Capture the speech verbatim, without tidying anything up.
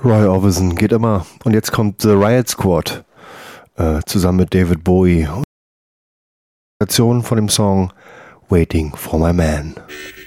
Roy Orbison geht immer. Und jetzt kommt The Riot Squad äh, zusammen mit David Bowie. Von dem Song Waiting for My Man.